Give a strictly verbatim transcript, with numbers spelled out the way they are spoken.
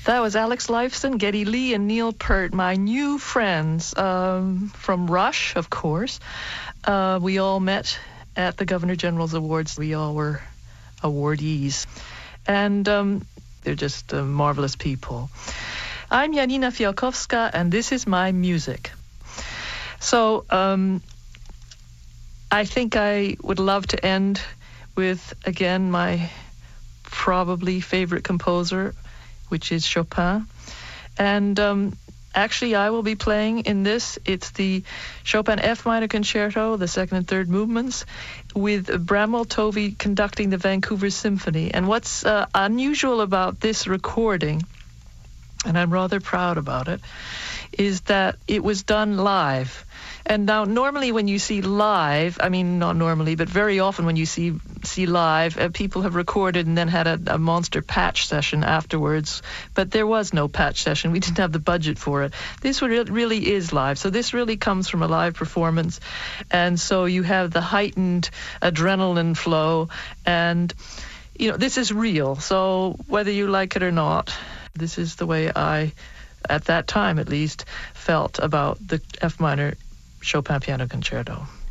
That was Alex Lifeson, Geddy Lee, and Neil Peart, my new friends um, from Rush, of course. Uh, we all met at the Governor General's Awards. We all were awardees. And um, they're just uh, marvelous people. I'm Janina Fialkowska, and this is my music. So um, I think I would love to end with, again, my probably favorite composer, which is Chopin. And um, actually, I will be playing in this. It's the Chopin F minor concerto, the second and third movements, with Bramwell Tovey conducting the Vancouver Symphony. And what's uh, unusual about this recording, and I'm rather proud about it, is that it was done live. And now, normally when you see live, I mean, not normally, but very often when you see see live, uh, people have recorded and then had a, a monster patch session afterwards. But there was no patch session. We didn't have the budget for it. This re- really is live. So this really comes from a live performance. And so you have the heightened adrenaline flow. And, you know, this is real. So whether you like it or not, this is the way I, at that time at least, felt about the F minor Chopin Piano Concerto.